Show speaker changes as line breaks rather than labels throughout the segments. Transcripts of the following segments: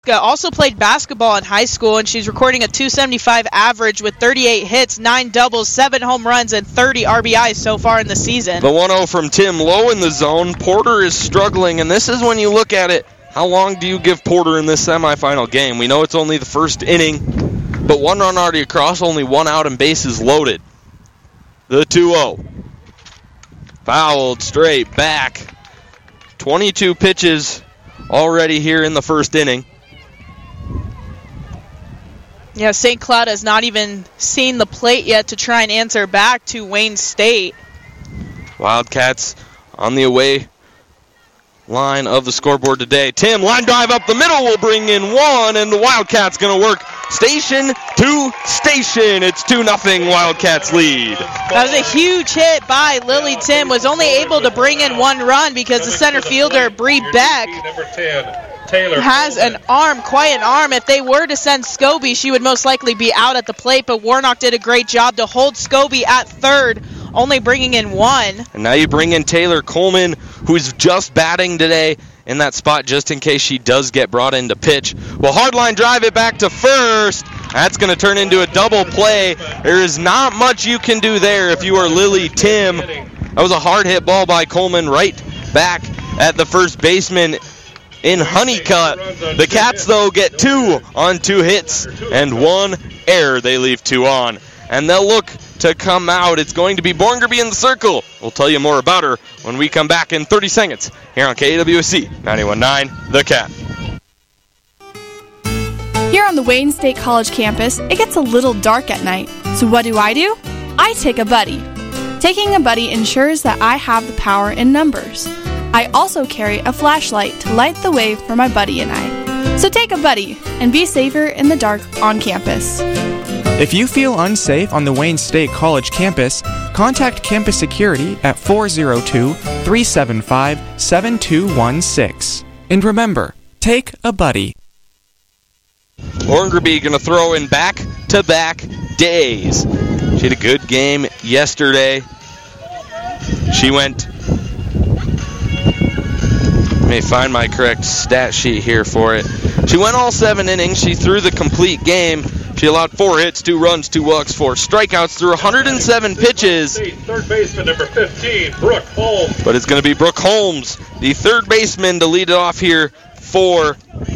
Also played basketball in high school, and she's recording a .275 average with 38 hits, 9 doubles, 7 home runs, and 30 RBIs so far in the season.
The 1-0 from Tim, low in the zone. Porter is struggling, and this is when you look at it. How long do you give Porter in this semifinal game? We know it's only the first inning, but 1 run already across, only 1 out, and bases loaded. The 2-0. Fouled straight back. 22 pitches already here in the first inning.
Yeah, St. Cloud has not even seen the plate yet to try and answer back to Wayne State.
Wildcats on the away line of the scoreboard today. Tim, line drive up the middle will bring in 1, and the Wildcats going to work station to station. It's 2-0 Wildcats lead.
That was a huge hit by Lily Tim. Was only able to bring in 1 run because the center fielder, Bree Beck, has an arm, quite an arm. If they were to send Scobie, she would most likely be out at the plate, but Warnock did a great job to hold Scobie at third, only bringing in 1.
And now you bring in Taylor Coleman, who's just batting today in that spot just in case she does get brought in to pitch. Well, hardline drive it back to first. That's going to turn into a double play. There is not much you can do there if you are Lily Tim. That was a hard hit ball by Coleman right back at the first baseman in Honeycutt. The Cats, though, get 2 on 2 hits and 1 error. They leave 2 on. And they'll look to come out. It's going to be Borngerby in the circle. We'll tell you more about her when we come back in 30 seconds here on KWC 91.9 The Cat.
Here on the Wayne State College campus, it gets a little dark at night. So what do? I take a buddy. Taking a buddy ensures that I have the power in numbers. I also carry a flashlight to light the way for my buddy and I. So take a buddy and be safer in the dark on campus.
If you feel unsafe on the Wayne State College campus, contact campus security at 402-375-7216. And remember, take a buddy.
Borngerby going to throw in back-to-back days. She had a good game yesterday. She went... Let me find my correct stat sheet here for it. She went all 7 innings. She threw the complete game. She allowed 4 hits, 2 runs, 2 walks, 4 strikeouts through 107 pitches.
Third baseman number 15, Brooke Holmes.
But it's going to be Brooke Holmes, the third baseman, to lead it off here for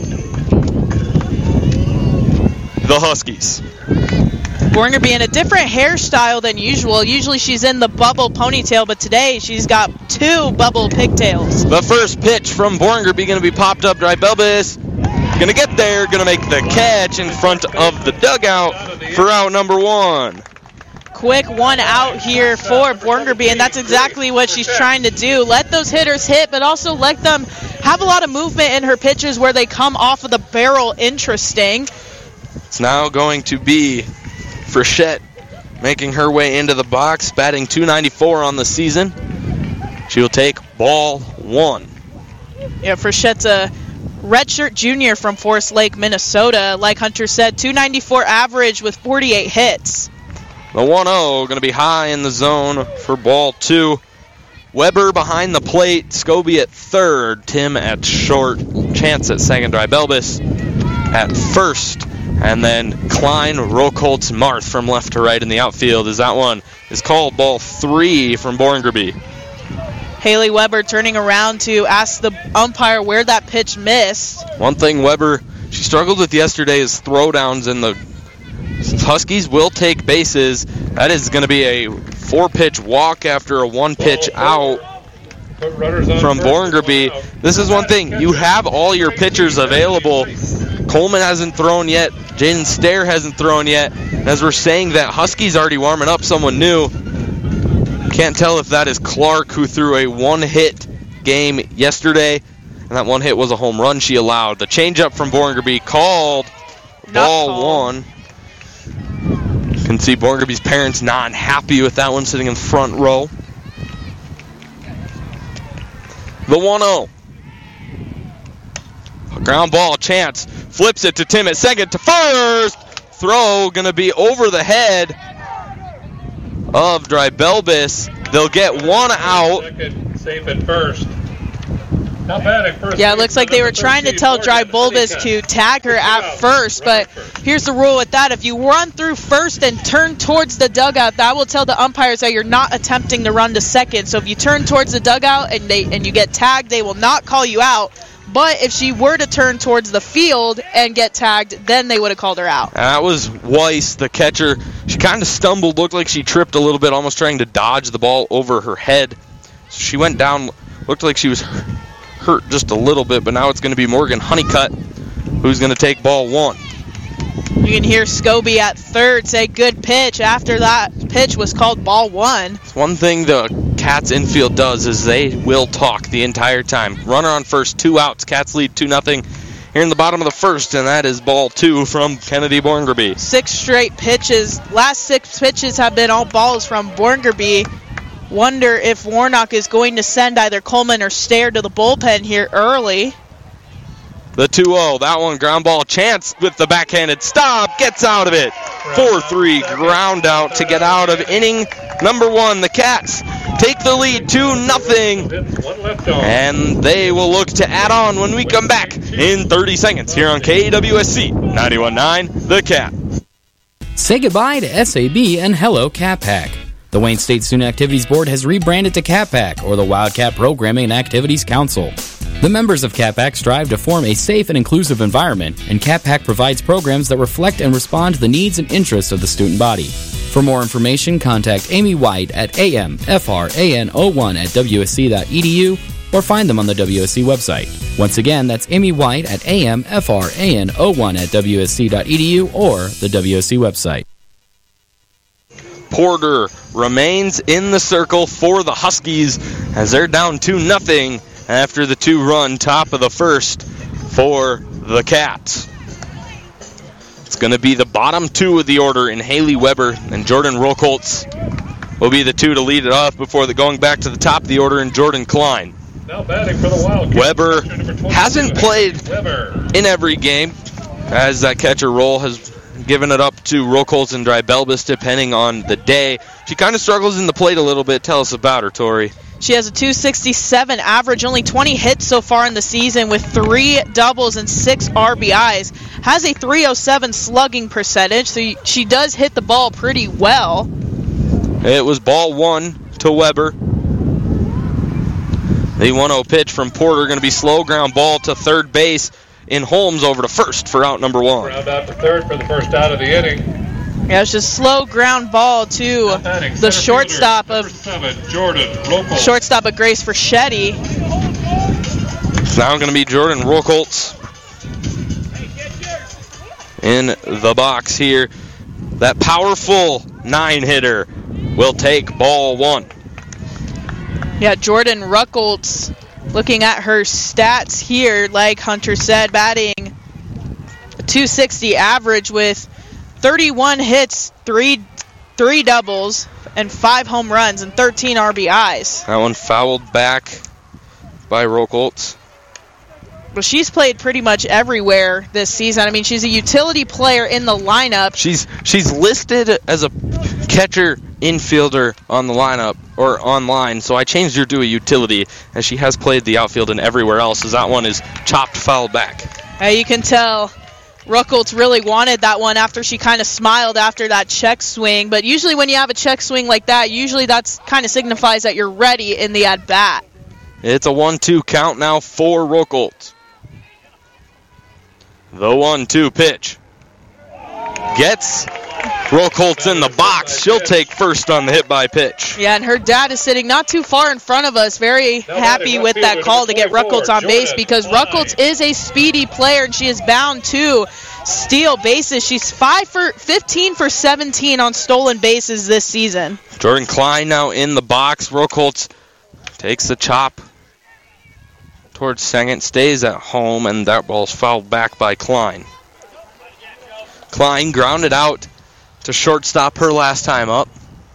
the Huskies.
Borngerby in a different hairstyle than usual. Usually she's in the bubble ponytail, but today she's got 2 bubble pigtails.
The first pitch from Borngerby going to be popped up. Drybelbis going to get there, going to make the catch in front of the dugout for out number 1.
Quick 1 out here for Borngerby, and that's exactly what she's trying to do. Let those hitters hit, but also let them have a lot of movement in her pitches where they come off of the barrel. Interesting.
It's now going to be Frechette making her way into the box, batting .294 on the season. She will take ball 1.
Yeah, Frechette's a redshirt junior from Forest Lake, Minnesota. Like Hunter said, .294 average with 48 hits.
The 1-0 going to be high in the zone for ball 2. Weber behind the plate, Scobie at third, Tim at short, Chance at second, Drybelbis at first, and then Klein, Rokoltz, Marth from left to right in the outfield as that one is called ball 3 from Borngerby.
Haley Weber turning around to ask the umpire where that pitch missed.
One thing Weber, she struggled with yesterday is throwdowns, and the Huskies will take bases. That is going to be a 4-pitch walk after a 1-pitch out from Borngerby. This is one thing. You have all your pitchers available. Coleman hasn't thrown yet. Jaden Stair hasn't thrown yet. And as we're saying that, Huskies already warming up someone new. Can't tell if that is Clark, who threw a 1-hit game yesterday. And that 1 hit was a home run she allowed. The changeup from Borngerby called ball 1. You can see Borngerby's parents not happy with that one, sitting in the front row. The 1-0. Ground ball, Chance flips it to Tim at second, to first. Throw going to be over the head of Drybelbis. They'll get 1 out.
Safe at first. Now batting first.
Yeah, it looks like they were trying to tell Dry Bulbous to tag her at first, but here's the rule with that. If you run through first and turn towards the dugout, that will tell the umpires that you're not attempting to run to second. So if you turn towards the dugout and you get tagged, they will not call you out. But if she were to turn towards the field and get tagged, then they would have called her out.
That was Weiss, the catcher. She kind of stumbled, looked like she tripped a little bit, almost trying to dodge the ball over her head. So she went down, looked like she was hurt just a little bit, but now it's going to be Morgan Honeycutt who's going to take ball 1.
You can hear Scobie at third say good pitch after that pitch was called ball 1.
One thing the Cats infield does is they will talk the entire time. Runner on first, 2 outs. Cats lead 2-0 here in the bottom of the first, and that is ball 2 from Kennedy Borngerby.
6 straight pitches. Last 6 pitches have been all balls from Borngerby. Wonder if Warnock is going to send either Coleman or Stair to the bullpen here early.
The 2-0, that one ground ball. Chance with the backhanded stop, gets out of it. 4-3 ground out to get out of inning number 1. The Cats take the lead 2-0, and they will look to add on when we come back in 30 seconds here on KWSC 91.9 The Cat.
Say goodbye to SAB and hello Cat-Pack. The Wayne State Student Activities Board has rebranded to Cat-Pack, or the Wildcat Programming and Activities Council. The members of Cat-Pack strive to form a safe and inclusive environment, and Cat-Pack provides programs that reflect and respond to the needs and interests of the student body. For more information, contact Amy White at amfran01@wsc.edu or find them on the WSC website. Once again, that's Amy White at amfran01@wsc.edu or the WSC website.
Porter remains in the circle for the Huskies as they're down 2-0 after the 2-run top of the first for the Cats. It's going to be the bottom 2 of the order in Haley Weber and Jordan Rokoltz will be the 2 to lead it off before going back to the top of the order in Jordan Klein.
Now batting for the Wildcats.
Weber hasn't played in every game as that catcher role has given it up to Rokoltz and Drybelbis depending on the day. She kind of struggles in the plate a little bit. Tell us about her, Tori.
She has a .267 average, only 20 hits so far in the season with 3 doubles and 6 RBIs. Has a .307 slugging percentage, so she does hit the ball pretty well.
It was ball 1 to Weber. The 1-0 pitch from Porter going to be slow ground ball to third base. In Holmes over to first for out number 1.
Ground out to third for the first out of the inning.
Yeah, it's just slow ground ball to the shortstop of Grace Verchetti.
It's now going to be Jordan Rokoltz in the box here. That powerful 9-hitter will take ball 1.
Yeah, Jordan Rokoltz. Looking at her stats here, like Hunter said, batting a .260 average with 31 hits, 3 doubles, and 5 home runs and 13 RBIs.
That one fouled back by Rokoltz.
Well, she's played pretty much everywhere this season. I mean, she's a utility player in the lineup.
She's listed as a catcher infielder on the lineup or online, so I changed her to a utility as she has played the outfield and everywhere else as that one is chopped foul back.
You can tell Rokoltz really wanted that one after she kind of smiled after that check swing, but usually when you have a check swing like that, usually that's kind of signifies that you're ready in the at-bat.
It's a 1-2 count now for Rokoltz. The 1-2 pitch. Gets Rokoltz in the box. She'll take first on the hit by pitch.
Yeah, and her dad is sitting not too far in front of us. Very happy with that call to get Rokoltz on base because Rokoltz is a speedy player and she is bound to steal bases. She's 15 for 17 on stolen bases this season.
Jordan Klein now in the box. Rokoltz takes the chop towards second, stays at home, and that ball's fouled back by Klein. Klein grounded out to shortstop her last time up.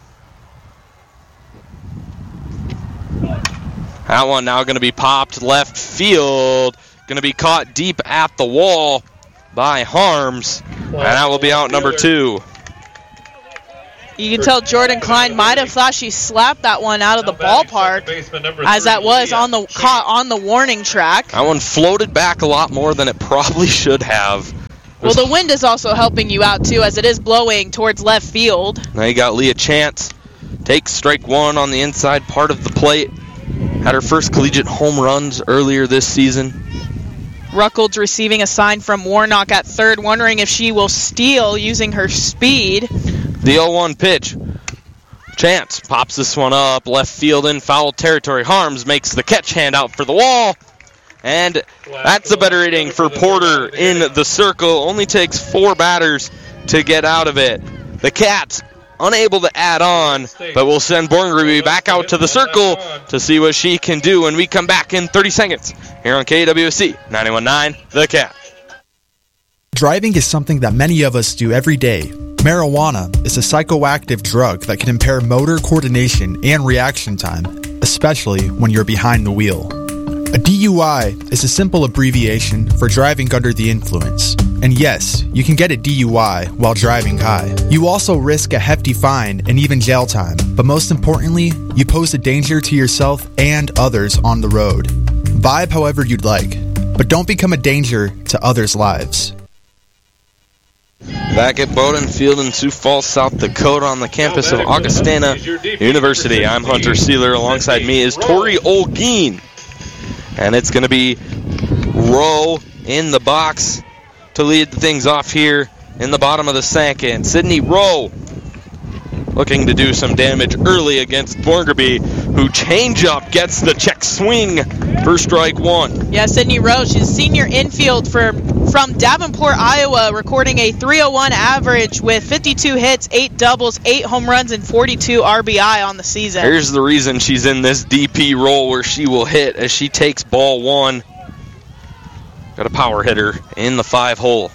That one now going to be popped left field. Going to be caught deep at the wall by Harms, and that will be out number 2.
You can tell Jordan Klein might have thought she slapped that one out of the ballpark, as that was on the warning track.
That one floated back a lot more than it probably should have.
Well, the wind is also helping you out, too, as it is blowing towards left field.
Now you got Leah Chance. Takes strike one on the inside part of the plate. Had her first collegiate home runs earlier this season.
Ruckold's receiving a sign from Warnock at third, wondering if she will steal using her speed.
The 0-1 pitch. Chance pops this one up. Left field in foul territory. Harms makes the catch, hand out for the wall. And that's a better inning for Porter in the circle. Only takes 4 batters to get out of it. The Cats unable to add on, but we'll send Borngruby back out to the circle to see what she can do when we come back in 30 seconds here on KWC 91.9 The Cat.
Driving is something that many of us do every day. Marijuana is a psychoactive drug that can impair motor coordination and reaction time, especially when you're behind the wheel. A DUI is a simple abbreviation for driving under the influence. And yes, you can get a DUI while driving high. You also risk a hefty fine and even jail time. But most importantly, you pose a danger to yourself and others on the road. Vibe however you'd like, but don't become a danger to others' lives.
Back at Bowdoin Field in Sioux Falls, South Dakota on the campus of Augustana University. I'm Hunter Sealer. Alongside me is Tori Olguin. And it's going to be Rowe in the box to lead things off here in the bottom of the second. Sydney Rowe looking to do some damage early against Borngruby, who changeup gets the check swing for strike one.
Yeah, Sydney Rowe, she's a senior infield from Davenport, Iowa, recording a .301 average with 52 hits, 8 doubles, 8 home runs, and 42 RBI on the season.
Here's the reason she's in this DP role where she will hit as she takes ball one. Got a power hitter in the 5-hole.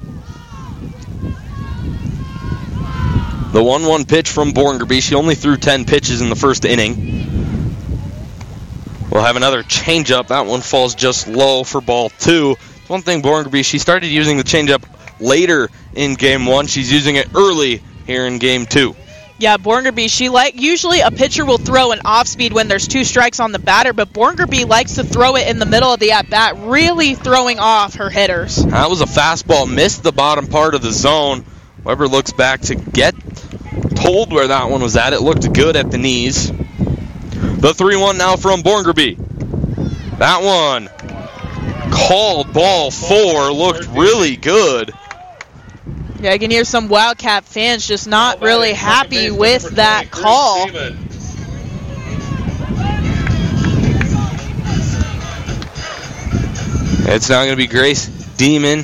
The 1-1 pitch from Borngruby. She only threw 10 pitches in the first inning. We'll have another changeup. That one falls just low for ball 2. One thing, Borngruby, she started using the changeup later in game 1. She's using it early here in game 2.
Yeah, Borngruby, usually a pitcher will throw an off-speed when there's 2 strikes on the batter, but Borngruby likes to throw it in the middle of the at-bat, really throwing off her hitters.
That was a fastball, missed the bottom part of the zone. Weber looks back to get told where that one was at. It looked good at the knees. The 3-1 now from Borngruby. That one called ball 4, looked really good.
Yeah, I can hear some Wildcat fans just not really happy with that call.
It's now going to be Grace Damon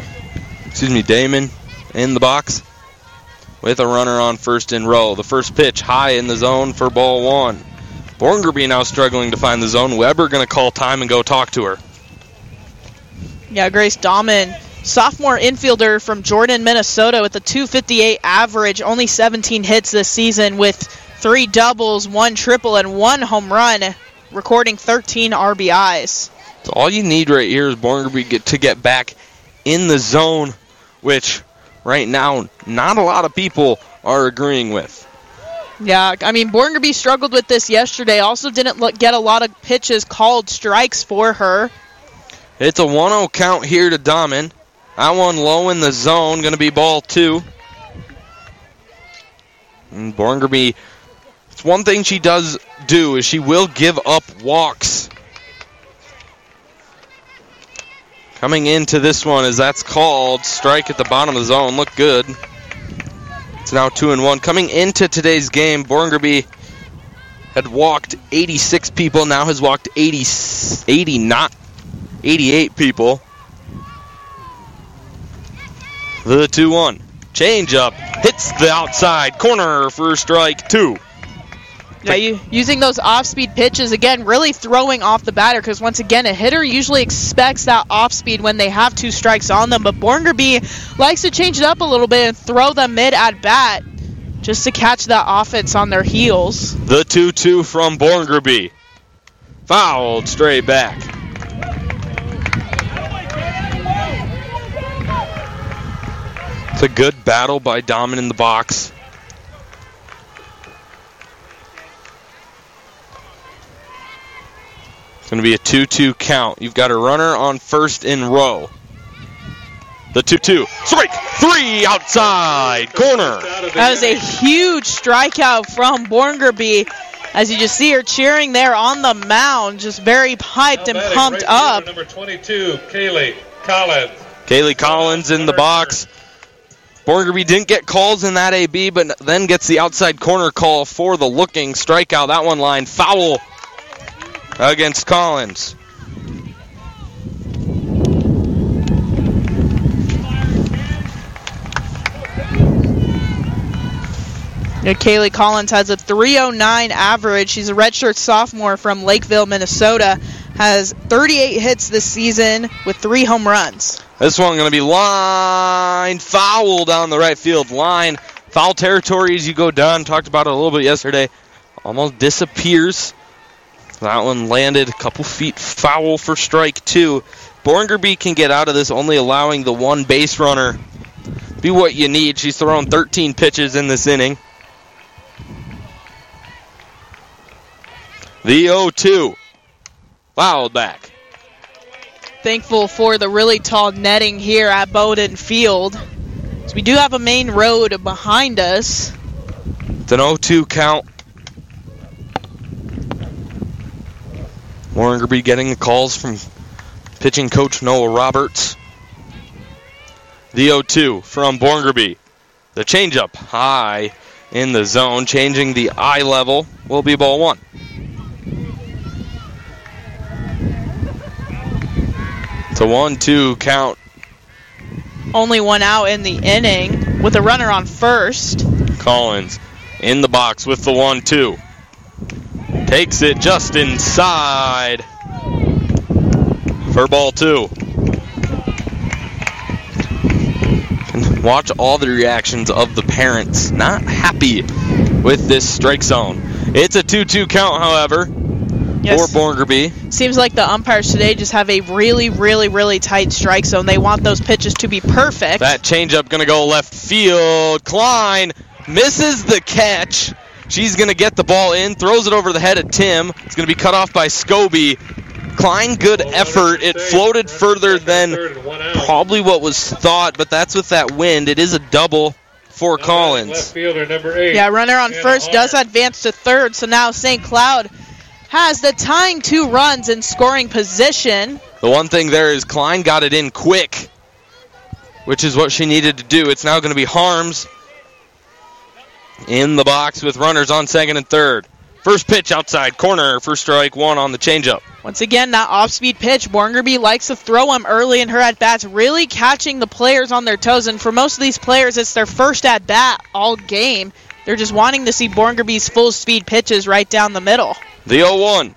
in the box with a runner on first in row. The first pitch high in the zone for ball 1. Borngruby now struggling to find the zone. Weber going to call time and go talk to her.
Yeah, Grace Dahman, sophomore infielder from Jordan, Minnesota, with a .258 average, only 17 hits this season with 3 doubles, 1 triple, and 1 home run, recording 13 RBIs.
So all you need right here is Borngruby to get back in the zone, which right now not a lot of people are agreeing with.
Yeah, I mean, Borngruby struggled with this yesterday. Also didn't get a lot of pitches called strikes for her.
It's a 1-0 count here to Dahman. That one low in the zone, going to be ball 2. And Borngruby, it's one thing she does do is she will give up walks. Coming into this one as that's called. Strike at the bottom of the zone. Look good. It's now 2-1. Coming into today's game, Borngruby had walked 86 people. Now has walked 88 people. The 2-1. Change up. Hits the outside corner for strike 2.
Yeah, using those off-speed pitches, again, really throwing off the batter, because once again, a hitter usually expects that off-speed when they have 2 strikes on them, but Borngruby likes to change it up a little bit and throw them mid-at-bat just to catch that offense on their heels.
The 2-2 from Borngruby. Fouled straight back. It's a good battle by Dahman in the box. going to be a 2-2 count. You've got a runner on first in row. The 2-2. Strike 3 outside corner.
That was a huge strikeout from Borngerby. As you just see her cheering there on the mound, just very hyped and pumped up.
Number 22, Kaylee Collins.
Kaylee Collins in the box. Borngerby didn't get calls in that AB, but then gets the outside corner call for the looking strikeout. That one line foul against Collins.
Kaylee Collins has a 309 average. She's a redshirt sophomore from Lakeville, Minnesota. Has 38 hits this season with 3 home runs.
This one going to be line foul down the right field line. Foul territory as you go down. Talked about it a little bit yesterday. Almost disappears. That one landed a couple feet foul for strike 2. Borngerby can get out of this only allowing the 1 base runner. Be what you need. She's thrown 13 pitches in this inning. The 0-2. Fouled back.
Thankful for the really tall netting here at Bowden Field. So we do have a main road behind us.
It's an 0-2 count. Borngerby getting the calls from pitching coach Noah Roberts. The 0-2 from Borngerby. The changeup high in the zone, changing the eye level, will be ball 1. It's a 1-2 count.
Only 1 out in the inning with a runner on first.
Collins in the box with the 1-2. Takes it just inside for ball 2. And watch all the reactions of the parents. Not happy with this strike zone. It's a 2-2 count, however, for Borngerby.
Seems like the umpires today just have a really, really, really tight strike zone. They want those pitches to be perfect.
That changeup going to go left field. Klein misses the catch. She's going to get the ball in, throws it over the head of Tim. It's going to be cut off by Scobie. Klein, good effort. It floated further than probably what was thought, but that's with that wind. It is a double for Collins.
Left fielder number 8.
Yeah, runner on first does advance to third, so now St. Cloud has the tying 2 runs in scoring position.
The one thing there is Klein got it in quick, which is what she needed to do. It's now going to be Harms in the box with runners on second and third. First pitch outside corner for strike 1 on the changeup.
Once again, that off-speed pitch, Borngerby likes to throw them early in her at-bats, really catching the players on their toes. And for most of these players, it's their first at-bat all game. They're just wanting to see Borngerby's full-speed pitches right down the middle.
The 0-1.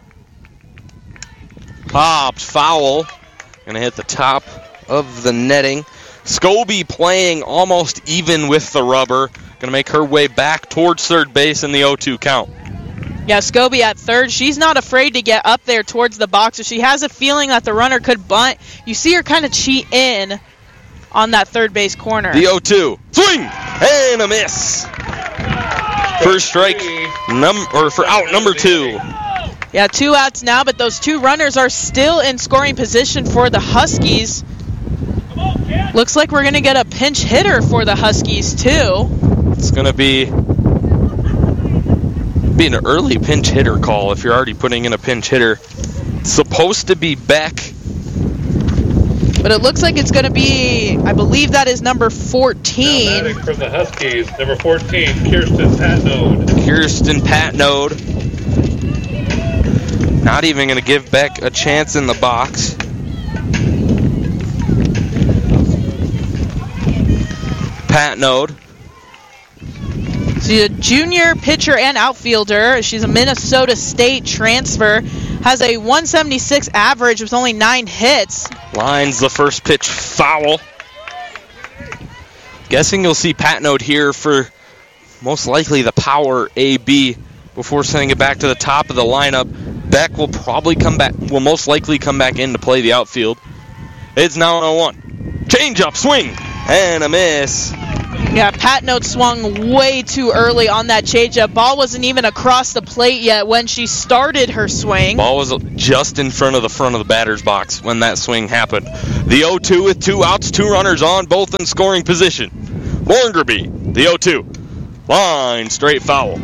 Popped foul. Going to hit the top of the netting. Scobie playing almost even with the rubber. Going to make her way back towards third base in the 0-2 count.
Yeah, Scobie at third. She's not afraid to get up there towards the box. If she has a feeling that the runner could bunt, you see her kind of cheat in on that third base corner.
The 0-2. Swing! And a miss. First strike for out number 2.
Yeah, 2 outs now, but those 2 runners are still in scoring position for the Huskies. Looks like we're going to get a pinch hitter for the Huskies, too.
It's going to be an early pinch hitter call if you're already putting in a pinch hitter. Supposed to be Beck.
But it looks like it's going to be, I believe that is number 14.
Now batting for the Huskies, number 14, Kirsten Patnode.
Kirsten Patnode. Not even going to give Beck a chance in the box. Patnode.
She's a junior pitcher and outfielder. She's a Minnesota State transfer. Has a 176 average with only 9 hits.
Lines the first pitch foul. Guessing you'll see Patnode here for most likely the power AB before sending it back to the top of the lineup. Beck will most likely come back in to play the outfield. It's now 0-1. Change up, swing, and a miss.
Yeah, Patnode swung way too early on that changeup. Ball wasn't even across the plate yet when she started her swing.
Ball was just in front of the batter's box when that swing happened. The 0-2 with 2 outs, 2 runners on, both in scoring position. Borngerby, the 0-2. Line, straight foul.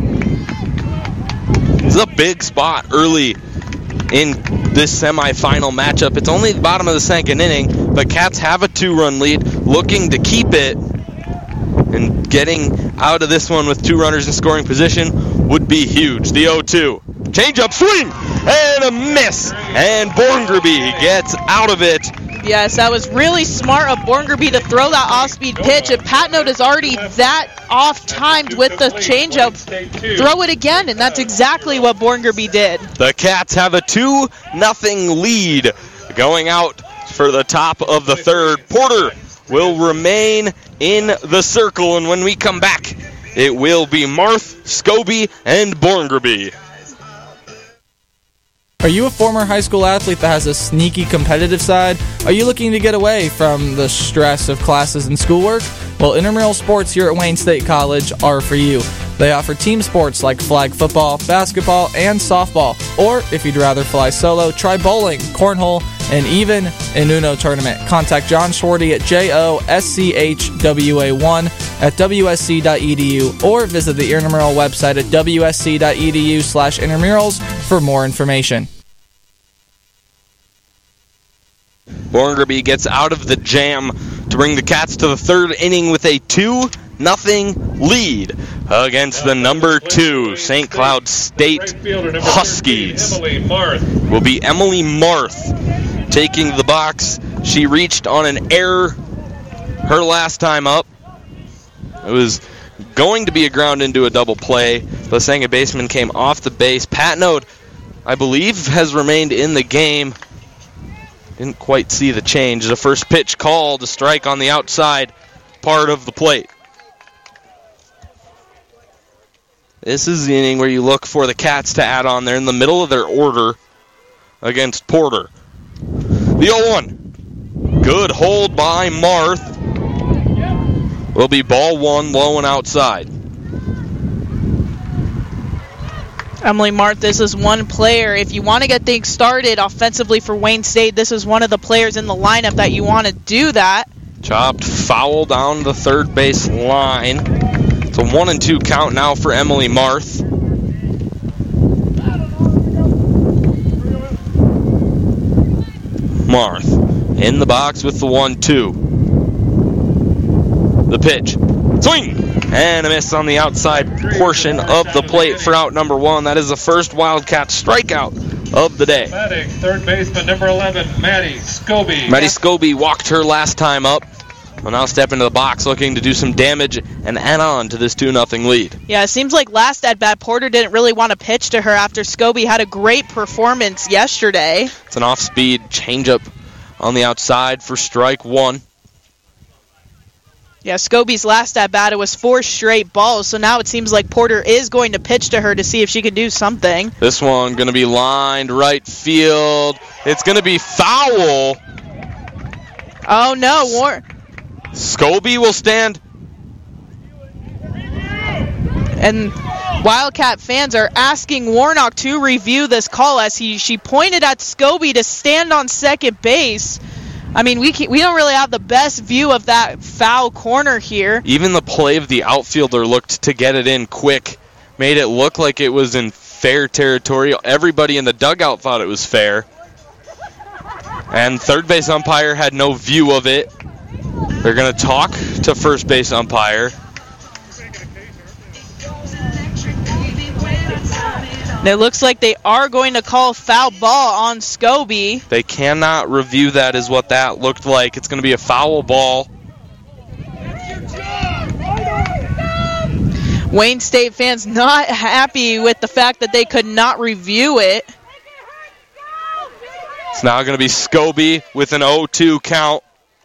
This is a big spot early in this semifinal matchup. It's only the bottom of the 2nd inning, but Cats have a 2-run lead, looking to keep it. And getting out of this one with 2 runners in scoring position would be huge. The 0-2. Change-up swing and a miss. And Borngerby gets out of it.
Yes, that was really smart of Borngerby to throw that off-speed pitch. If Patnode is already that off-timed with the changeup, throw it again, and that's exactly what Borngerby did.
The Cats have a 2-0 lead going out for the top of the 3rd. Porter will remain in the circle, and when we come back, it will be Marth, Scobie, and Borngerby.
Are you a former high school athlete that has a sneaky competitive side? Are you looking to get away from the stress of classes and schoolwork? Well, intramural sports here at Wayne State College are for you. They offer team sports like flag football, basketball, and softball. Or, if you'd rather fly solo, try bowling, cornhole, and even an Uno tournament. Contact John Schwarty at JOSCHWA1 at WSC.edu or visit the intramural website at WSC.edu/intramurals for more information.
Borngerby gets out of the jam to bring the Cats to the 3rd inning with a 2-0 lead against the number 2 St. Cloud State Huskies. Will be Emily Marth taking the box. She reached on an error her last time up. It was going to be a ground into a double play. The second baseman came off the base. Patnode, I believe, has remained in the game. Didn't quite see the change. The first pitch called, a strike on the outside part of the plate. This is the inning where you look for the Cats to add on. They're in the middle of their order against Porter. The 0-1. Good hold by Marth. Will be ball 1, low and outside.
Emily Marth, this is one player. If you want to get things started offensively for Wayne State, this is one of the players in the lineup that you want to do that.
Chopped foul down the 3rd base line. It's a 1-2 count now for Emily Marth. Marth in the box with the 1-2. The pitch. Swing! And a miss on the outside portion of the plate for out number 1. That is the first Wildcat strikeout of the day.
Batting, 3rd baseman, number 11, Maddie Scobie.
Maddie Scobie walked her last time up. Will now step into the box looking to do some damage and add on to this 2-0 lead.
Yeah, it seems like last at-bat, Porter didn't really want to pitch to her after Scobie had a great performance yesterday.
It's an off-speed changeup on the outside for strike 1.
Yeah, Scobie's last at-bat, it was 4 straight balls, so now it seems like Porter is going to pitch to her to see if she can do something.
This one going to be lined right field. It's going to be foul.
Oh, no.
Scobie will stand.
And Wildcat fans are asking Warnock to review this call as she pointed at Scobie to stand on second base. I mean, we don't really have the best view of that foul corner here.
Even the play of the outfielder looked to get it in quick. Made it look like it was in fair territory. Everybody in the dugout thought it was fair. And 3rd base umpire had no view of it. They're going to talk to 1st base umpire.
And it looks like they are going to call foul ball on Scobie.
They cannot review that as what that looked like. It's going to be a foul ball.
Wayne State fans not happy with the fact that they could not review it.
It's now going to be Scobie with an 0-2 count.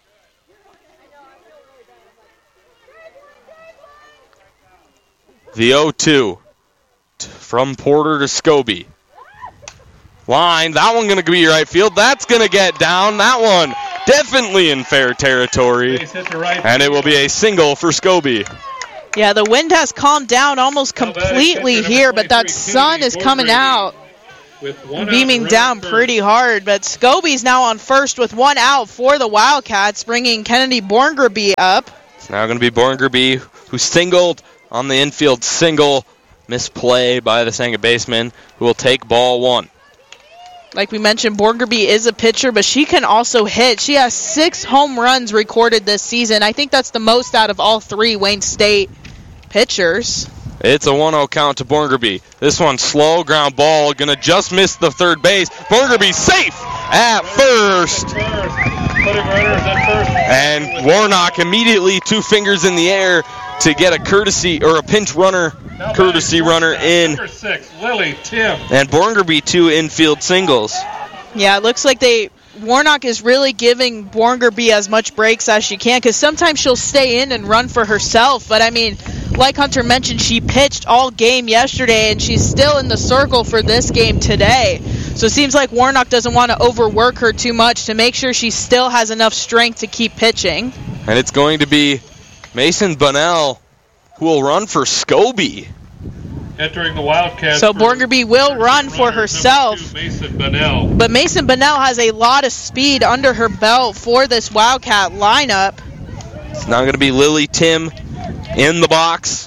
The 0-2 from Porter to Scobie. Line, that one going to be right field. That's going to get down. That one definitely in fair territory, and it will be a single for Scobie.
Yeah, the wind has calmed down almost completely here, but that sun is coming out, beaming down pretty hard. But Scobie's now on first with one out for the Wildcats, bringing Kennedy Borngerby up.
It's now going to be Borngerby, who singled on the infield single. Misplay by the second baseman, who will take ball one.
Like we mentioned, Borngerby is a pitcher, but she can also hit. She has 6 home runs recorded this season. I think that's the most out of all 3 Wayne State pitchers.
It's a 1-0 count to Borngerby. This one slow, ground ball, going to just miss the third base. Borngerby safe at first.
Putting runners at first.
And Warnock immediately 2 fingers in the air to get a courtesy or a pinch runner, courtesy runner in.
Number 6, Lily Tim.
And Borngerby 2 infield singles.
Yeah, it looks like Warnock is really giving Borngerby as much breaks as she can, because sometimes she'll stay in and run for herself. But, I mean, like Hunter mentioned, she pitched all game yesterday, and she's still in the circle for this game today. So it seems like Warnock doesn't want to overwork her too much to make sure she still has enough strength to keep pitching.
And it's going to be Mason Bunnell, who will run for Scobie.
Entering the Wildcats.
So Borngerby will run for herself.
2, Mason Bunnell.
But Mason Bunnell has a lot of speed under her belt for this Wildcat lineup.
It's now going to be Lily Tim in the box.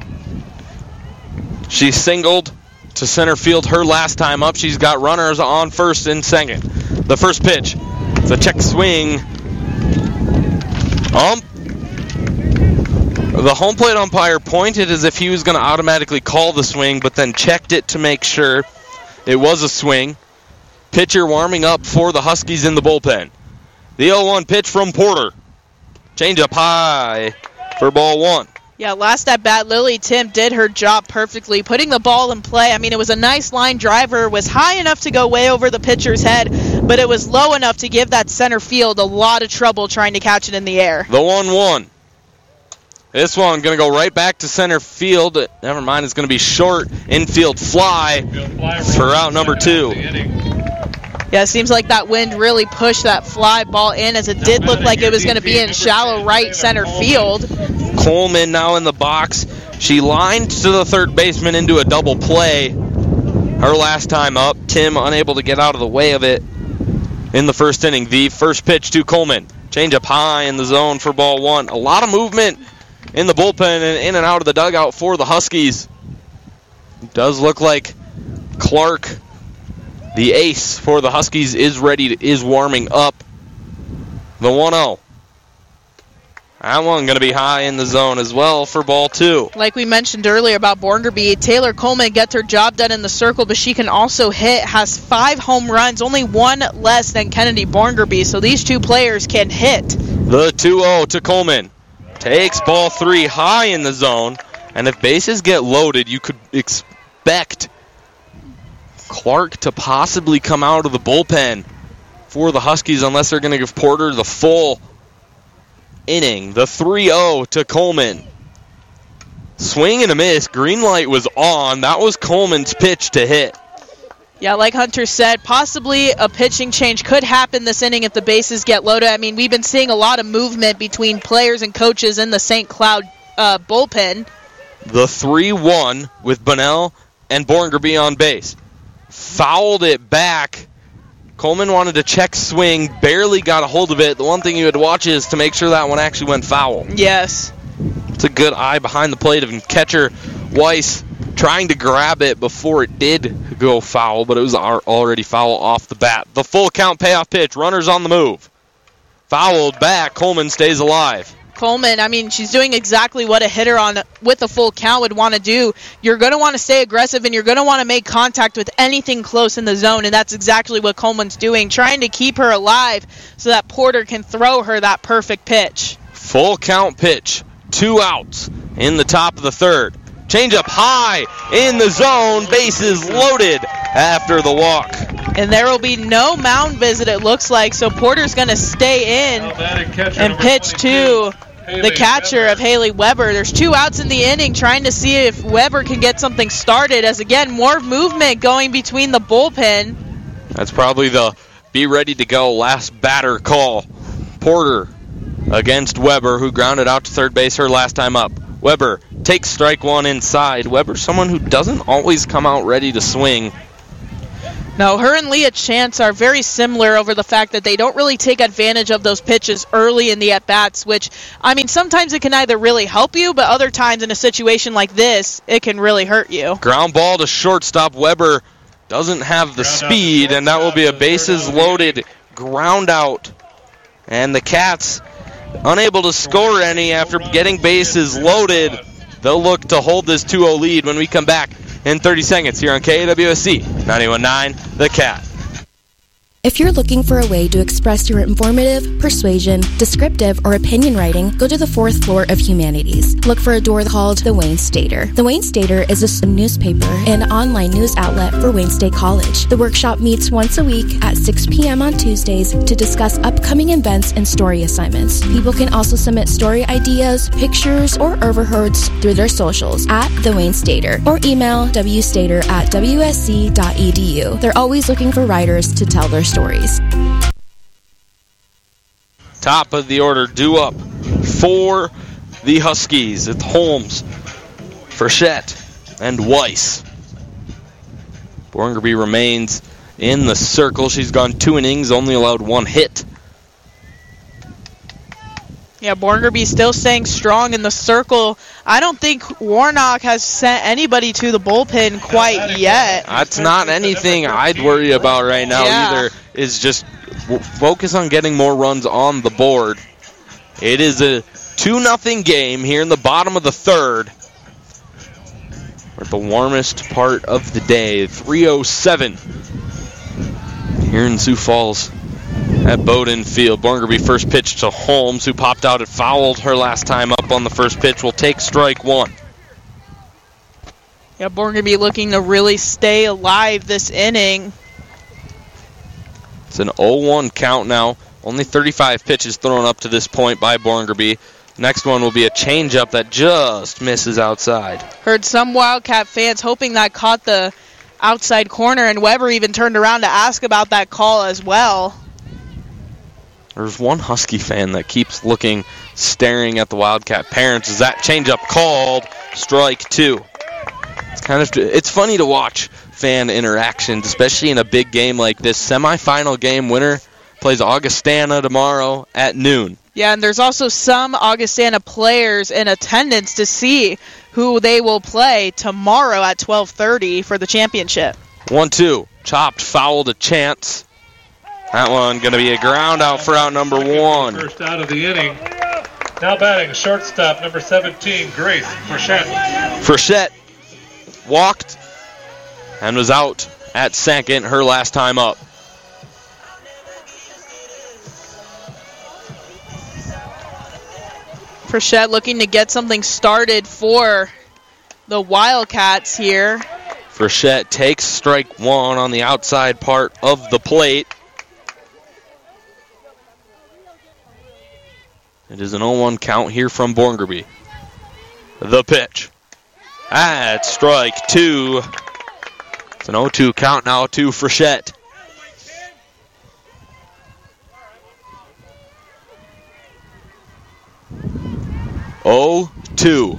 She singled to center field her last time up. She's got runners on first and second. The first pitch. It's a check swing. The home plate umpire pointed as if he was going to automatically call the swing, but then checked it to make sure it was a swing. Pitcher warming up for the Huskies in the bullpen. The 0-1 pitch from Porter. Change up high for ball one.
Yeah, last at bat, Lily Tim did her job perfectly, putting the ball in play. I mean, it was a nice line driver. It was high enough to go way over the pitcher's head, but it was low enough to give that center field a lot of trouble trying to catch it in the air.
The 1-1. This one going to go right back to center field. Never mind, it's going to be short infield fly for out number 2.
Yeah, it seems like that wind really pushed that fly ball in, as it did look like it was going to be in shallow right center field.
Coleman now in the box. She lined to the third baseman into a double play her last time up. Tim unable to get out of the way of it in the first inning. The first pitch to Coleman. Change up high in the zone for ball one. A lot of movement in the bullpen and in and out of the dugout for the Huskies. It does look like Clark, the ace for the Huskies, is warming up. The 1-0. That one going to be high in the zone as well for ball 2.
Like we mentioned earlier about Borngerby, Taylor Coleman gets her job done in the circle, but she can also hit, has 5 home runs, only 1 less than Kennedy Borngerby, so these 2 players can hit.
The 2-0 to Coleman. Takes ball 3 high in the zone, and if bases get loaded, you could expect Clark to possibly come out of the bullpen for the Huskies unless they're going to give Porter the full inning. The 3-0 to Coleman. Swing and a miss. Green light was on. That was Coleman's pitch to hit.
Yeah, like Hunter said, possibly a pitching change could happen this inning if the bases get loaded. I mean, we've been seeing a lot of movement between players and coaches in the St. Cloud bullpen.
The 3-1 with Bunnell and Borngerby on base. Fouled it back. Coleman wanted to check swing, barely got a hold of it. The one thing you had to watch is to make sure that one actually went foul.
Yes.
It's a good eye behind the plate of catcher Weiss trying to grab it before it did go foul, but it was already foul off the bat. The full count payoff pitch. Runners on the move. Fouled back. Coleman stays alive.
Coleman, I mean, she's doing exactly what a hitter with a full count would want to do. You're going to want to stay aggressive, and you're going to want to make contact with anything close in the zone, and that's exactly what Coleman's doing, trying to keep her alive so that Porter can throw her that perfect pitch.
Full count pitch. 2 outs in the top of the third. Change up high in the zone. Bases loaded after the walk.
And there will be no mound visit, it looks like, so Porter's going to stay in and pitch to the catcher of Haley Weber. There's 2 outs in the inning, trying to see if Weber can get something started, as again, more movement going between the bullpen.
That's probably the be ready to go last batter call Porter against Weber, who grounded out to third base her last time up. Weber takes strike one inside. Weber, someone who doesn't always come out ready to swing.
No, her and Leah Chance are very similar over the fact that they don't really take advantage of those pitches early in the at-bats, which, I mean, sometimes it can either really help you, but other times in a situation like this, it can really hurt you.
Ground ball to shortstop. Weber doesn't have the speed, and that will be a bases-loaded ground out. And the Cats, unable to score any after getting bases loaded, they'll look to hold this 2-0 lead when we come back in 30 seconds here on KWSC 91.9 The Cat.
If you're looking for a way to express your informative, persuasion, descriptive, or opinion writing, go to the 4th floor of Humanities. Look for a door called The Wayne Stater. The Wayne Stater is a newspaper and online news outlet for Wayne State College. The workshop meets once a week at 6 p.m. on Tuesdays to discuss upcoming events and story assignments. People can also submit story ideas, pictures, or overheards through their socials at The Wayne Stater or email wstater@wsc.edu. They're always looking for writers to tell their stories.
Top of the order due up for the Huskies. It's Holmes, Frechette, and Weiss. Borngerby remains in the circle. She's gone 2 innings, only allowed 1 hit.
Yeah, Borngerby still staying strong in the circle. I don't think Warnock has sent anybody to the bullpen quite yet.
That's not anything I'd worry about right now either, is just focus on getting more runs on the board. It is a 2-0 game here in the bottom of the third. We're at the warmest part of the day, 3:07 here in Sioux Falls at Bowdoin Field. Borngerby first pitch to Holmes, who popped out and fouled her last time up on the first pitch. Will take strike one.
Yeah, Borngerby looking to really stay alive this inning.
It's an 0-1 count now. Only 35 pitches thrown up to this point by Borngerby. Next one will be a changeup that just misses outside.
Heard some Wildcat fans hoping that caught the outside corner, and Weber even turned around to ask about that call as well.
There's one Husky fan that keeps looking, staring at the Wildcat parents. Is that changeup called? Strike 2. It's funny to watch fan interactions, especially in a big game like this. Semifinal game winner plays Augustana tomorrow at noon.
Yeah, and there's also some Augustana players in attendance to see who they will play tomorrow at 12:30 for the championship.
1-2. Chopped foul to Chance. That one going to be a ground out for out number 1.
First out of the inning. Now batting, shortstop, number 17, Grace Frechette.
Frechette walked and was out at second her last time up.
Frechette looking to get something started for the Wildcats here.
Frechette takes strike 1 on the outside part of the plate. It is an 0-1 count here from Borngerby. The pitch. At strike 2. It's an 0-2 count now to Frechette. Oh, 2.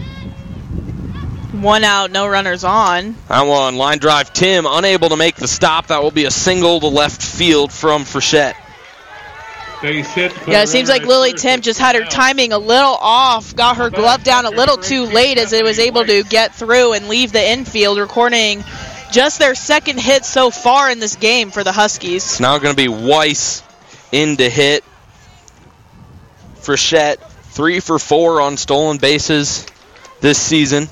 1 out, no runners on.
That one, line drive. Tim unable to make the stop. That will be a single to left field from Frechette.
Yeah, it seems like Lily Tim just had her timing a little off, got her glove down a little too late as it was able to get through and leave the infield, recording just their second hit so far in this game for the Huskies.
It's now going to be Weiss in to hit. Frechette, 3 for 4 on stolen bases this season.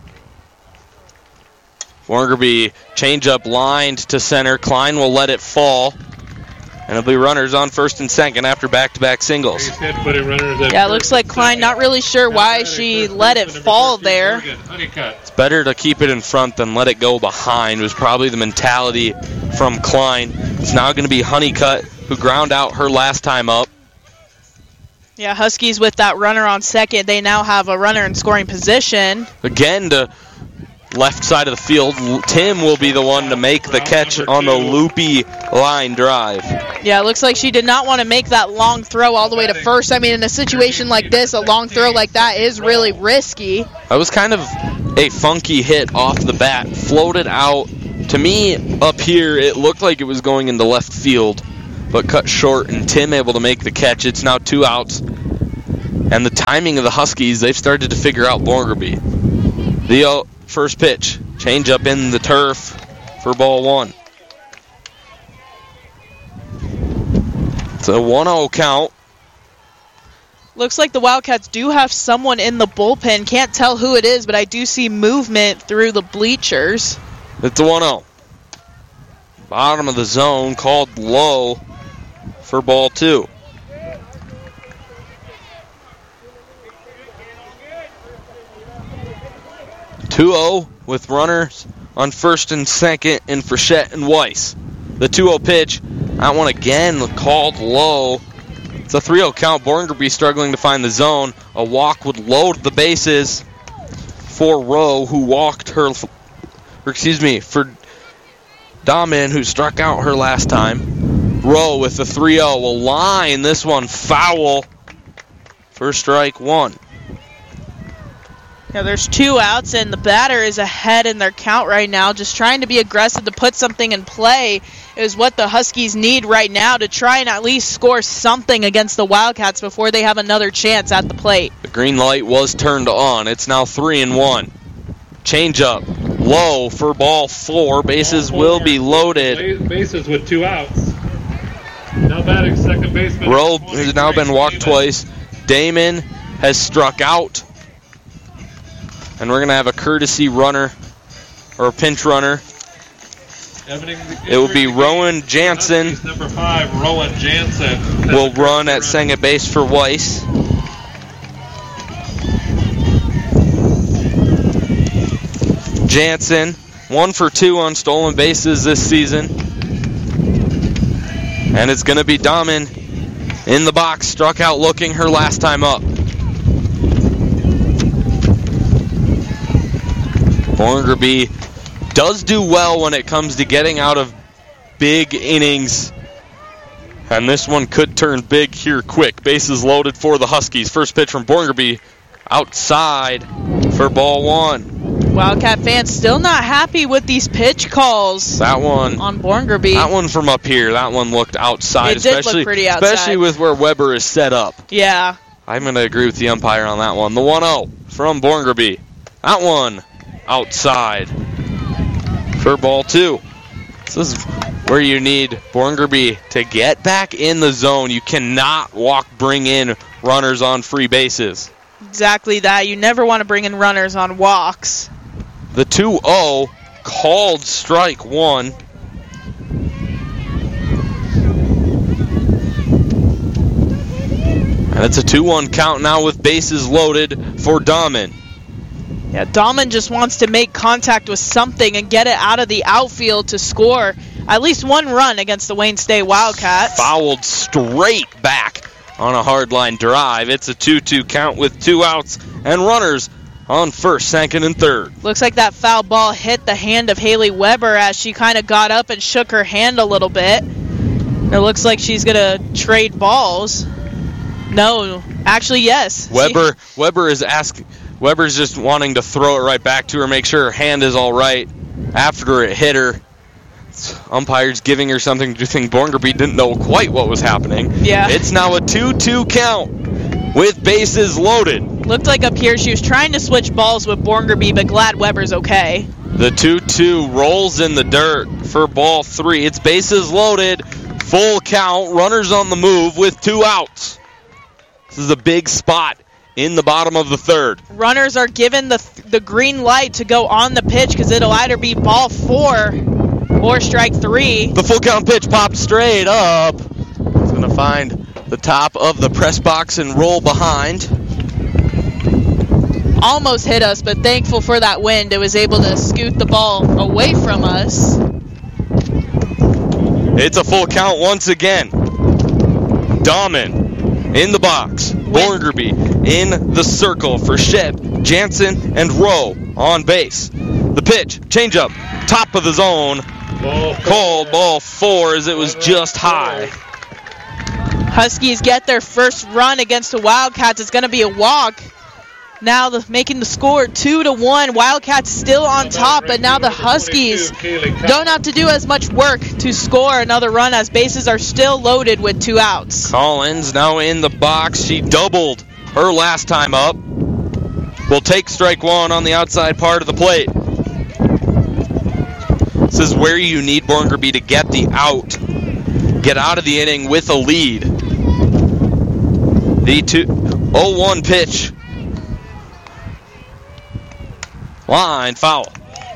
Borngerby changeup lined to center. Klein will let it fall. And it'll be runners on first and second after back-to-back singles.
Yeah, it looks like Klein not really sure why she let it fall there.
It's better to keep it in front than let it go behind, was probably the mentality from Klein. It's now going to be Honeycutt, who ground out her last time up.
Yeah, Huskies with that runner on second. They now have a runner in scoring position.
Again, to left side of the field. Tim will be the one to make the catch on the loopy line drive.
Yeah, it looks like she did not want to make that long throw all the way to first. I mean, in a situation like this, a long throw like that is really risky.
That was kind of a funky hit off the bat. Floated out. To me, up here, it looked like it was going into left field, but cut short, and Tim able to make the catch. It's now 2 outs. And the timing of the Huskies, they've started to figure out Borgerby. The first pitch, change up in the turf for ball 1. It's a 1-0 count.
Looks like the Wildcats do have someone in the bullpen. Can't tell who it is, but I do see movement through the bleachers.
It's a 1-0. Bottom of the zone, called low for ball 2. (2-0) with runners on first and second in Frechette and Weiss. The 2-0 pitch, that one again called low. It's a 3-0 count. Borgerby struggling to find the zone. A walk would load the bases for Rowe, who walked her, for Dahmen, who struck out her last time. Rowe with the 3-0 will line this one foul for strike 1.
Yeah, there's 2 outs, and the batter is ahead in their count right now, just trying to be aggressive to put something in play is what the Huskies need right now to try and at least score something against the Wildcats before they have another chance at the plate.
The green light was turned on. It's now 3-1. Change up. Low for ball 4. Bases will be loaded.
Bases with 2 outs. Now batting second baseman.
Rowe has now been walked twice. Dahmen has struck out. And we're going to have a courtesy runner, or a pinch runner. It will be Rowan Jansen.
Number 5, Rowan Jansen.
Will run at second base for Weiss. Jansen, 1 for 2 on stolen bases this season. And it's going to be Dahmen in the box, struck out looking her last time up. Borgerby does do well when it comes to getting out of big innings. And this one could turn big here quick. Bases loaded for the Huskies. First pitch from Borgerby outside for ball 1.
Wildcat fans still not happy with these pitch calls.
That one
on Borgerby.
That one from up here, that one looked outside.
It did look pretty outside.
Especially with where Weber is set up.
Yeah.
I'm going to agree with the umpire on that one. The 1-0 from Borgerby. That one outside for ball 2. This is where you need Borgerby to get back in the zone. You cannot bring in runners on free bases.
Exactly that. You never want to bring in runners on walks.
The 2-0 called strike 1. And it's a 2-1 count now with bases loaded for Dahmen.
Yeah, Dahmen just wants to make contact with something and get it out of the outfield to score at least 1 run against the Wayne State Wildcats.
Fouled straight back on a hardline drive. It's a 2-2 count with 2 outs and runners on first, second, and third.
Looks like that foul ball hit the hand of Haley Weber as she kind of got up and shook her hand a little bit. It looks like she's going to trade balls. No, actually, yes.
Weber's just wanting to throw it right back to her, make sure her hand is all right after it hit her. Umpire's giving her something to think. Borgerby didn't know quite what was happening.
Yeah.
It's now a 2-2 count with bases loaded.
Looked like up here she was trying to switch balls with Borgerby, but glad Weber's okay.
The 2-2 rolls in the dirt for ball 3. It's bases loaded, full count, runners on the move with 2 outs. This is a big spot in the bottom of the third.
Runners are given the green light to go on the pitch because it'll either be ball 4 or strike 3.
The full count pitch popped straight up. It's going to find the top of the press box and roll behind.
Almost hit us, but thankful for that wind, it was able to scoot the ball away from us.
It's a full count once again. Dahmen in the box. Borgerby in the circle for Shep, Jansen, and Rowe on base. The pitch, changeup, top of the zone. Called ball 4 as it was just high.
Huskies get their first run against the Wildcats. It's going to be a walk. Now making the score 2-1. Wildcats still on top, but now the Huskies don't have to do as much work to score another run as bases are still loaded with 2 outs.
Collins now in the box. She doubled her last time up. Will take strike 1 on the outside part of the plate. This is where you need Borngerby to get the out. Get out of the inning with a lead. The 0-1 pitch. Line foul.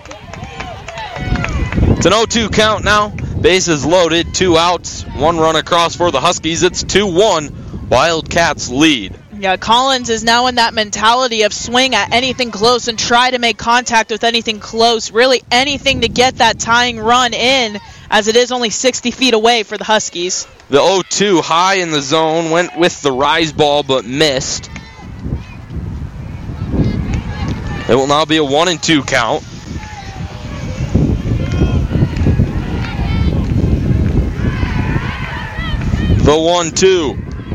It's an 0-2 count now. Bases loaded, 2 outs, 1 run across for the Huskies. It's 2-1. Wildcats lead.
Yeah, Collins is now in that mentality of swing at anything close and try to make contact with anything close. Really anything to get that tying run in, as it is only 60 feet away for the Huskies.
The 0-2 high in the zone, went with the rise ball but missed. It will now be a 1-2 count. The 1-2.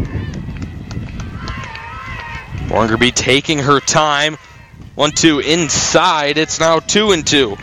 Borngerby taking her time. 1-2 inside. It's now 2-2.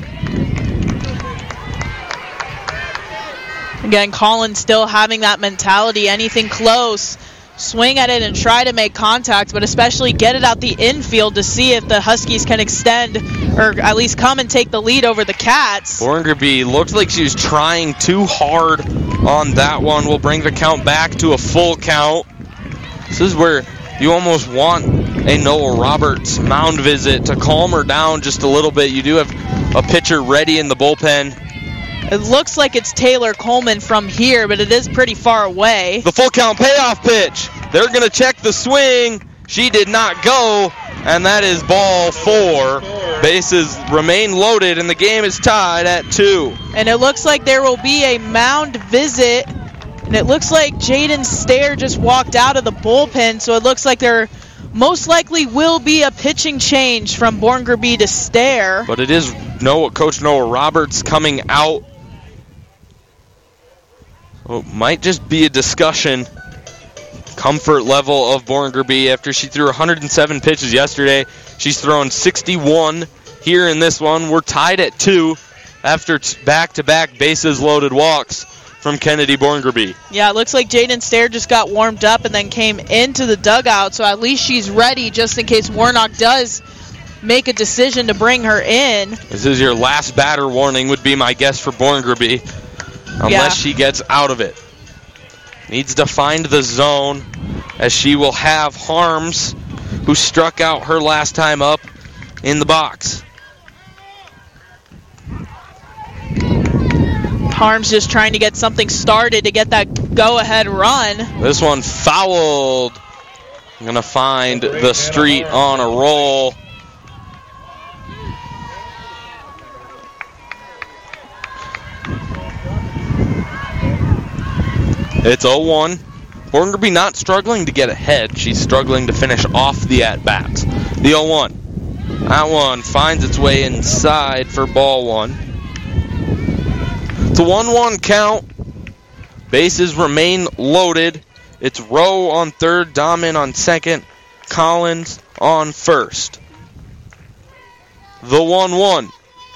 Again, Collins still having that mentality. Anything close, swing at it and try to make contact, but especially get it out the infield to see if the Huskies can extend or at least come and take the lead over the Cats.
Borngerby looked like she was trying too hard on that one. We'll bring the count back to a full count. This is where you almost want a Noah Roberts mound visit to calm her down just a little bit. You do have a pitcher ready in the bullpen.
It looks like it's Taylor Coleman from here, but it is pretty far away.
The full count payoff pitch. They're going to check the swing. She did not go, and that is ball 4. Bases remain loaded, and the game is tied at 2.
And it looks like there will be a mound visit, and it looks like Jaden Stair just walked out of the bullpen, so it looks like there most likely will be a pitching change from Borngerby to Stair.
But it is Coach Noah Roberts coming out. Well, it might just be a discussion. Comfort level of Borngerby after she threw 107 pitches yesterday. She's thrown 61 here in this one. We're tied at 2 after back-to-back bases loaded walks from Kennedy Borngerby.
Yeah, it looks like Jaden Stair just got warmed up and then came into the dugout, so at least she's ready just in case Warnock does make a decision to bring her in.
This is your last batter warning would be my guess for Borngerby, unless she gets out of it. Needs to find the zone, as she will have Harms, who struck out her last time up, in the box.
Harms just trying to get something started to get that go-ahead run.
This one fouled. I'm going to find the street on a roll. It's 0-1. Borngerby not struggling to get ahead. She's struggling to finish off the at-bats. The 0-1. That one finds its way inside for ball 1. It's a 1-1 count. Bases remain loaded. It's Rowe on third, Dahman on second, Collins on first. The 1-1.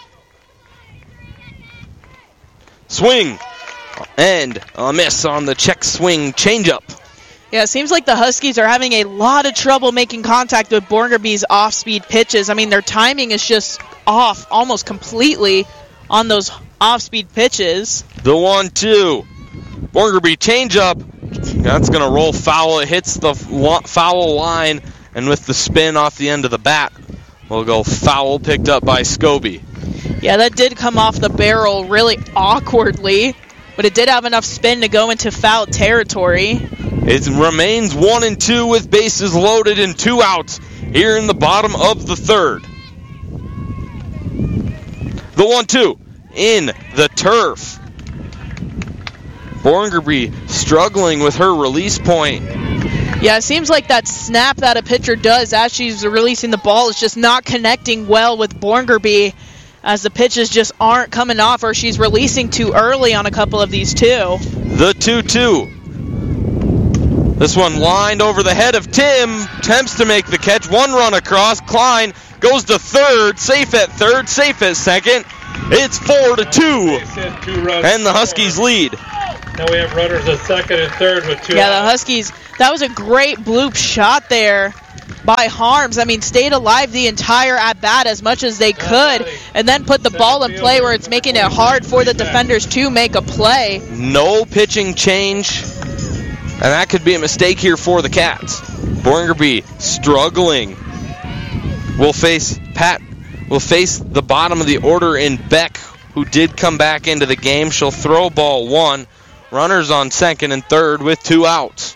Swing. And a miss on the check swing changeup.
Yeah, it seems like the Huskies are having a lot of trouble making contact with Borngerby's off-speed pitches. I mean, their timing is just off almost completely on those off-speed pitches.
The 1-2. Borngerby changeup. That's going to roll foul. It hits the foul line, and with the spin off the end of the bat, we'll go foul, picked up by Scobie.
Yeah, that did come off the barrel really awkwardly, but it did have enough spin to go into foul territory.
It remains 1-2 with bases loaded and 2 outs here in the bottom of the third. The 1-2 in the turf. Borngerby struggling with her release point.
Yeah, it seems like that snap that a pitcher does as she's releasing the ball is just not connecting well with Borngerby. as the pitches just aren't coming off, or she's releasing too early on a couple of these too.
The 2-2. This one lined over the head of Tim. Attempts to make the catch. One run across. Klein goes to third. Safe at third. Safe at second. It's 4-2. And the Huskies lead.
Now we have runners at second and third with 2
Yeah,
outs.
the Huskies, that was a great bloop shot there by Harms. I mean, stayed alive the entire at-bat as much as they could, and then put the ball in play where it's making it hard for the defenders to make a play.
No pitching change, and that could be a mistake here for the Cats. Borngerby struggling. Will face the bottom of the order in Beck, who did come back into the game. She'll throw ball 1. Runners on second and third with 2 outs.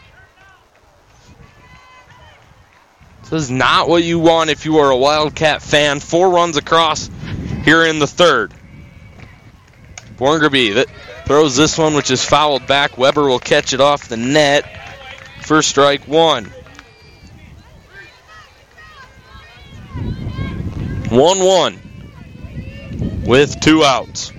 This is not what you want if you are a Wildcat fan. 4 runs across here in the third. Borngerby that throws this one, which is fouled back. Weber will catch it off the net for strike 1. 1-1 with 2 outs.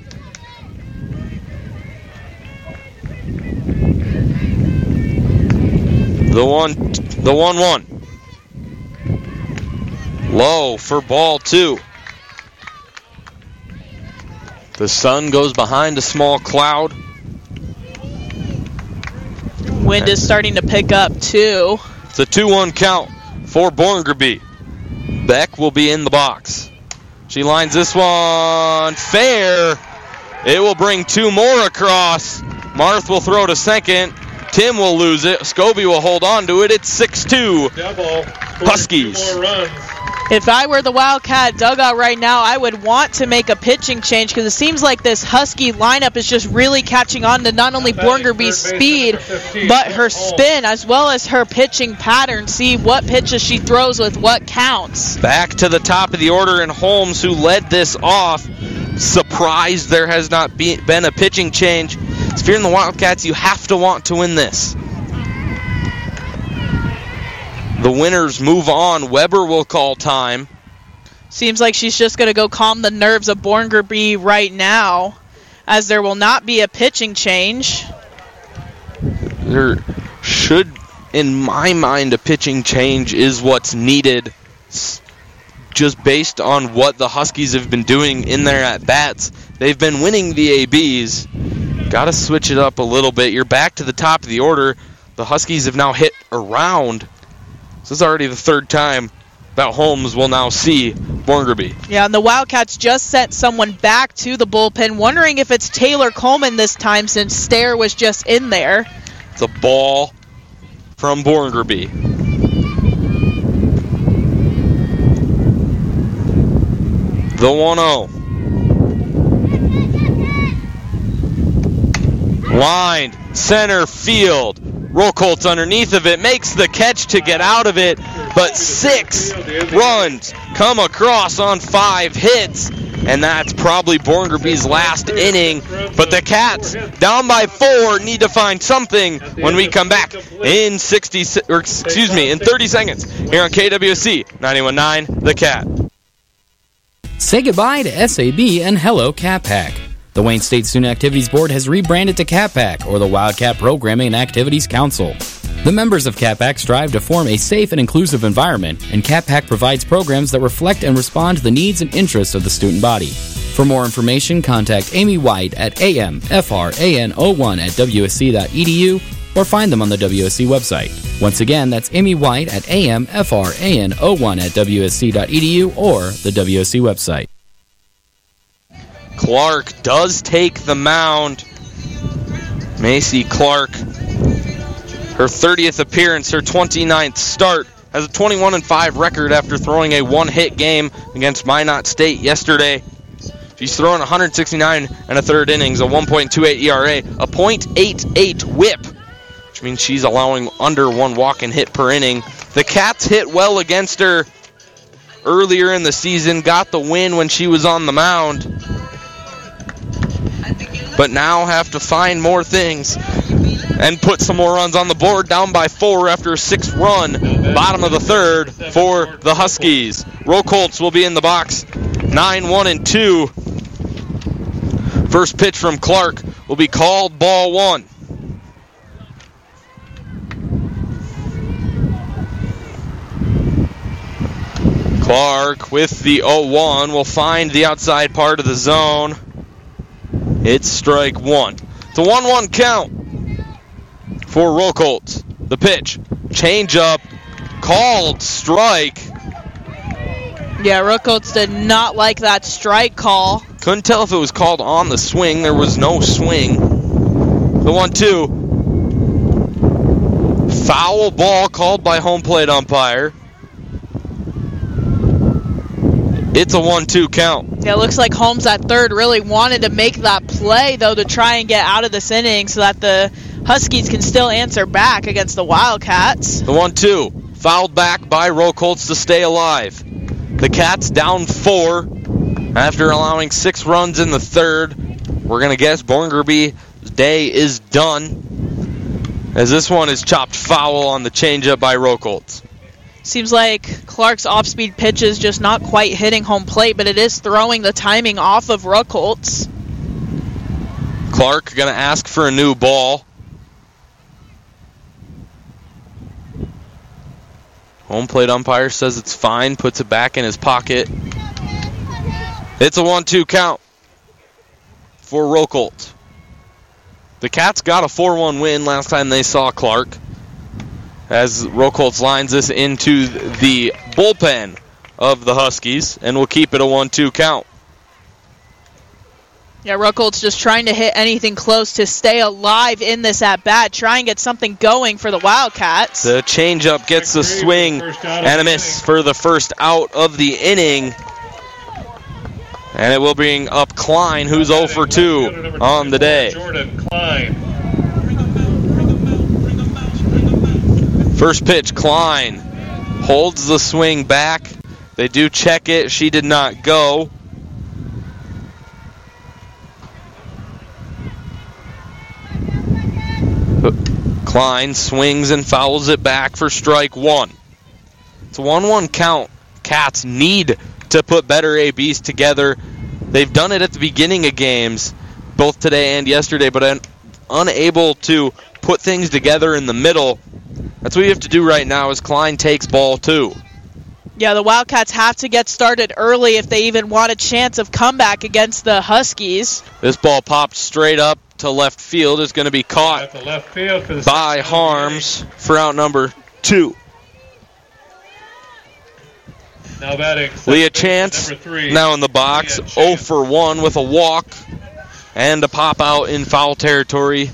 The 1-1. Low for ball 2. The sun goes behind a small cloud.
Wind is starting to pick up too.
It's a 2-1 count for Borngerby. Beck will be in the box. She lines this one fair. It will bring 2 more across. Marth will throw to second. Tim will lose it. Scobie will hold on to it. It's 6-2. Huskies.
2 more runs.
If I were the Wildcat dugout right now, I would want to make a pitching change because it seems like this Husky lineup is just really catching on to not only Borngerby's speed, but her spin as well as her pitching pattern. See what pitches she throws with what counts.
Back to the top of the order, and Holmes, who led this off, surprised there has not been a pitching change. If you're in the Wildcats, you have to want to win this. The winners move on. Weber will call time.
Seems like she's just going to go calm the nerves of Borngerby right now, as there will not be a pitching change.
There should, in my mind, a pitching change is what's needed, just based on what the Huskies have been doing in their at-bats. They've been winning the ABs. Got to switch it up a little bit. You're back to the top of the order. The Huskies have now hit around. This is already the 3rd time that Holmes will now see Borngerby.
Yeah, and the Wildcats just sent someone back to the bullpen, wondering if it's Taylor Coleman this time since Stair was just in there.
It's a ball from Borngerby. The 1-0. Lined center field. Rokoltz underneath of it, makes the catch to get out of it, but 6 runs come across on 5 hits, and that's probably Borngerby's last inning. But the Cats, down by 4, need to find something when we come back in 30 seconds here on KWC 91.9 The Cat.
Say goodbye to SAB and hello Capac. The Wayne State Student Activities Board has rebranded to CAPAC, or the Wildcat Programming and Activities Council. The members of CAPAC strive to form a safe and inclusive environment, and CAPAC provides programs that reflect and respond to the needs and interests of the student body. For more information, contact Amy White at amfran01@wsc.edu or find them on the WSC website. Once again, that's Amy White at amfran01@wsc.edu or the WSC website.
Clark does take the mound. Macy Clark, her 30th appearance, her 29th start, has a 21-5 record after throwing a 1-hit game against Minot State yesterday. She's thrown 169 and a third innings, a 1.28 ERA, a .88 whip, which means she's allowing under 1 walk and hit per inning. The Cats hit well against her earlier in the season, got the win when she was on the mound, but now have to find more things and put some more runs on the board, down by 4 after a 6-run bottom of the 3rd for the Huskies. Rokoltz will be in the box. 9-1-2. First pitch from Clark will be called ball 1. Clark with the 0-1 will find the outside part of the zone. It's strike 1. It's a 1-1 count for Rokoltz. The pitch, change up, called strike.
Yeah, Rokoltz did not like that strike call.
Couldn't tell if it was called on the swing. There was no swing. The 1-2. Foul ball called by home plate umpire. It's a 1-2 count.
Yeah, it looks like Holmes at third really wanted to make that play, though, to try and get out of this inning so that the Huskies can still answer back against the Wildcats.
The 1-2. Fouled back by Rokoltz to stay alive. The Cats down 4 after allowing 6 runs in the third. We're going to guess Borngerby's day is done, as this one is chopped foul on the changeup by Rokoltz.
Seems like Clark's off-speed pitch is just not quite hitting home plate, but it is throwing the timing off of Rokoltz.
Clark going to ask for a new ball. Home plate umpire says it's fine, puts it back in his pocket. It's a 1-2 count for Rokoltz. The Cats got a 4-1 win last time they saw Clark, as Rokoltz lines this into the bullpen of the Huskies, and will keep it a 1-2 count.
Yeah, Rokoltz just trying to hit anything close to stay alive in this at-bat, try and get something going for the Wildcats.
The changeup gets the swing and a miss for the first out of the inning. And it will bring up Klein, who's 0 for 2 on the day.
Jordan Klein.
First pitch, Klein holds the swing back. They do check it. She did not go. Klein swings and fouls it back for strike 1. It's a 1-1 count. Cats need to put better ABs together. They've done it at the beginning of games, both today and yesterday, but unable to put things together in the middle. That's what you have to do right now as Klein takes ball 2.
Yeah, the Wildcats have to get started early if they even want a chance of comeback against the Huskies.
This ball popped straight up to left field. Is going to be caught
At the left field for the
by Harms for out number 2.
Now batting.
Leah Chance now in the box, 0 for 1 with a walk and a pop out in foul territory.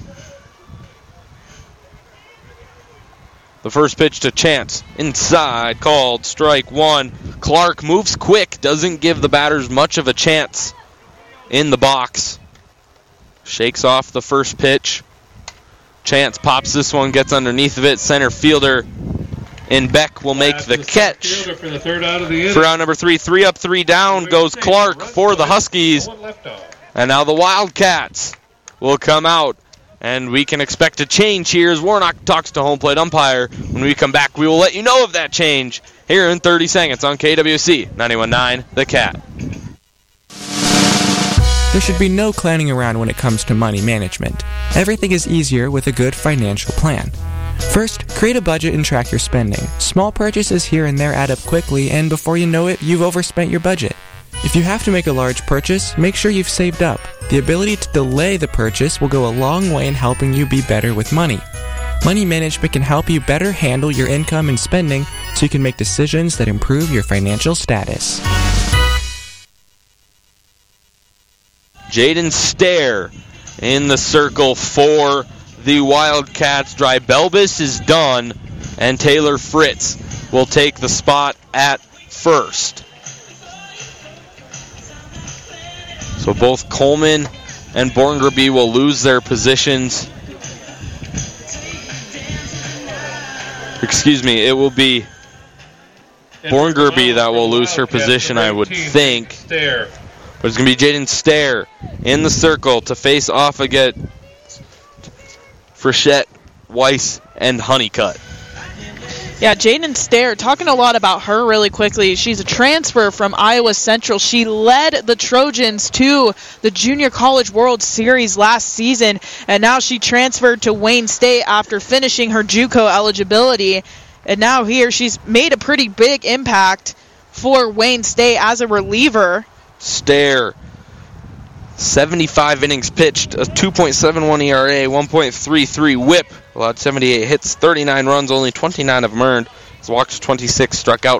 The first pitch to Chance, inside, called strike 1. Clark moves quick, doesn't give the batters much of a chance in the box. Shakes off the first pitch. Chance pops this one, gets underneath of it. Center fielder in Beck will make the catch.
For the third out of the inning.
For out number 3, 3 up, 3 down goes Clark for the Huskies. And now the Wildcats will come out. And we can expect a change here as Warnock talks to home plate umpire. When we come back, we will let you know of that change here in 30 seconds on KWC 91.9 The Cat.
There should be no clowning around when it comes to money management. Everything is easier with a good financial plan. First, create a budget and track your spending. Small purchases here and there add up quickly, and before you know it, you've overspent your budget. If you have to make a large purchase, make sure you've saved up. The ability to delay the purchase will go a long way in helping you be better with money. Money management can help you better handle your income and spending so you can make decisions that improve your financial status.
Jaden Stair in the circle for the Wildcats. Drybelbis is done, and Taylor Fritz will take the spot at first. So both Coleman and Borngerby will lose their positions. Excuse me, it will be Borngerby that will lose her position, I would think. But it's going to be Jaden Stair in the circle to face off against Frechette, Weiss, and Honeycutt.
Yeah, Jaden Stair, talking a lot about her really quickly. She's a transfer from Iowa Central. She led the Trojans to the Junior College World Series last season, and now she transferred to Wayne State after finishing her JUCO eligibility. And now here she's made a pretty big impact for Wayne State as a reliever.
Stair, 75 innings pitched, a 2.71 ERA, 1.33 whip, allowed 78 hits, 39 runs, only 29 of them earned. He's walked 26, struck out